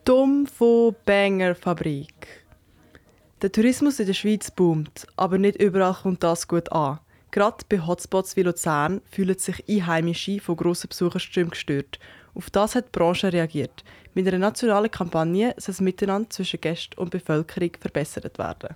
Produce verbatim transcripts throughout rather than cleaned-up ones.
Dumm von Banger Fabrik. Der Tourismus in der Schweiz boomt, aber nicht überall kommt das gut an. Gerade bei Hotspots wie Luzern fühlen sich Einheimische von grossen Besucherströmen gestört. Auf das hat die Branche reagiert. Mit einer nationalen Kampagne soll das Miteinander zwischen Gästen und Bevölkerung verbessert werden.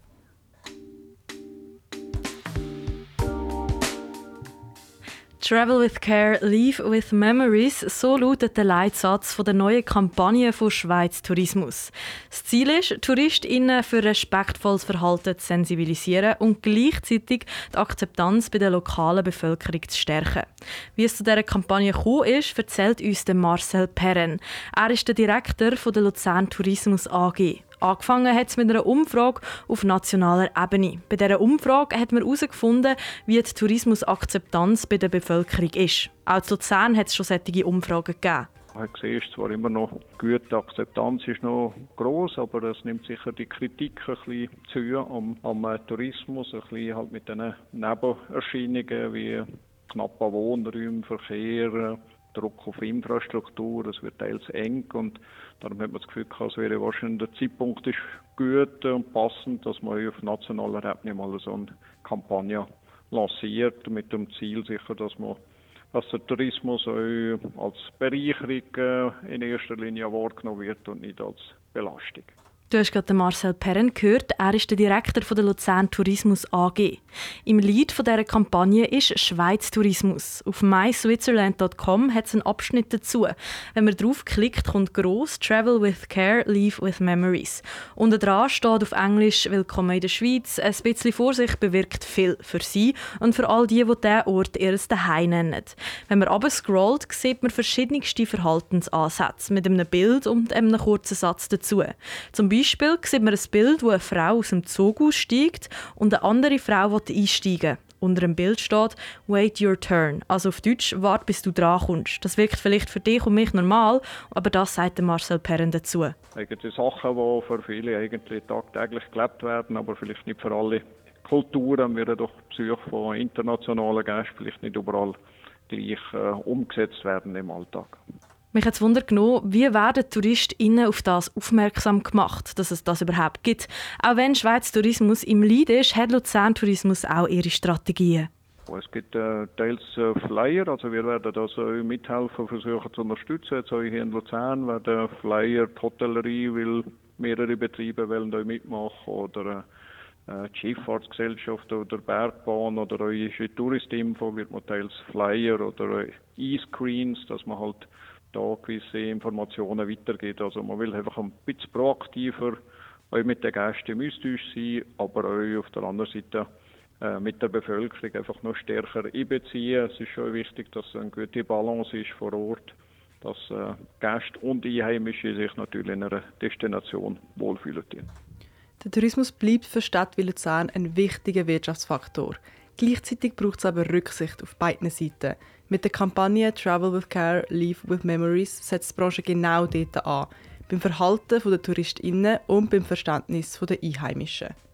Travel with Care, Leave with Memories, so lautet der Leitsatz der neuen Kampagne von Schweiz Tourismus. Das Ziel ist, TouristInnen für respektvolles Verhalten zu sensibilisieren und gleichzeitig die Akzeptanz bei der lokalen Bevölkerung zu stärken. Wie es zu dieser Kampagne gekommen ist, erzählt uns Marcel Perren. Er ist der Direktor der Luzern Tourismus A G. Angefangen hat es mit einer Umfrage auf nationaler Ebene. Bei dieser Umfrage hat man herausgefunden, wie die Tourismusakzeptanz bei der Bevölkerung ist. Auch in Luzern hat es schon solche Umfragen gegeben. Man sieht zwar immer noch gut, die Akzeptanz ist noch gross, aber es nimmt sicher die Kritik ein bisschen zu am, am Tourismus, ein bisschen halt mit diesen Nebenerscheinungen wie knappe Wohnräume, Verkehr, Druck auf Infrastruktur, es wird teils eng und darum hat man das Gefühl, es wäre wahrscheinlich der Zeitpunkt ist gut und passend, dass man auf nationaler Ebene mal so eine Kampagne lanciert, mit dem Ziel sicher, dass man dass der Tourismus auch als Bereicherung in erster Linie wahrgenommen wird und nicht als Belastung. Du hast gerade Marcel Perren gehört, er ist der Direktor der Luzern Tourismus A G. Im Lead dieser Kampagne ist Schweiz Tourismus. Auf my switzerland dot com hat es einen Abschnitt dazu. Wenn man draufklickt, kommt gross «Travel with Care, Leave with Memories». Unten dran steht auf Englisch «Willkommen in der Schweiz». Ein bisschen Vorsicht bewirkt viel für Sie und für all die, die diesen Ort ihr Zuhause nennen. Wenn man runter scrollt, sieht man verschiedenste Verhaltensansätze mit einem Bild und einem kurzen Satz dazu. Zum Beispiel sieht man ein Bild, wo eine Frau aus dem Zug aussteigt und eine andere Frau will einsteigen. Unter dem Bild steht «Wait your turn», also auf Deutsch «Wart, bis du dran kommst». Das wirkt vielleicht für dich und mich normal, aber das sagt Marcel Perren dazu. Eigentlich Sachen, die für viele eigentlich tagtäglich gelebt werden, aber vielleicht nicht für alle Kulturen, werden durch Besuche von internationalen Gästen vielleicht nicht überall gleich äh, umgesetzt werden im Alltag. Mich hat es Wunder genommen, wie werden TouristInnen auf das aufmerksam gemacht, dass es das überhaupt gibt. Auch wenn Schweiz Tourismus im Lead ist, hat Luzern Tourismus auch ihre Strategien. Es gibt äh, teils äh, Flyer, also wir werden das äh, mithelfen, versuchen zu unterstützen. Jetzt hier in Luzern werden Flyer, die Hotellerie will mehrere Betriebe wollen da mitmachen oder äh, die Schifffahrtsgesellschaft oder Bergbahn oder eure Touristinfo wird man teils Flyer oder äh, E-Screens, dass man halt da gewisse Informationen weitergeht. Also man will einfach ein bisschen proaktiver auch mit den Gästen im Austausch sein, aber auch auf der anderen Seite äh, mit der Bevölkerung einfach noch stärker einbeziehen. Es ist schon wichtig, dass eine gute Balance ist vor Ort, dass äh, Gäste und Einheimische sich natürlich in einer Destination wohlfühlen. Der Tourismus bleibt für Städte wie Luzern ein wichtiger Wirtschaftsfaktor. Gleichzeitig braucht es aber Rücksicht auf beiden Seiten. Mit der Kampagne «Travel with Care, Leave with Memories» setzt die Branche genau dort an. Beim Verhalten der TouristInnen und beim Verständnis der Einheimischen.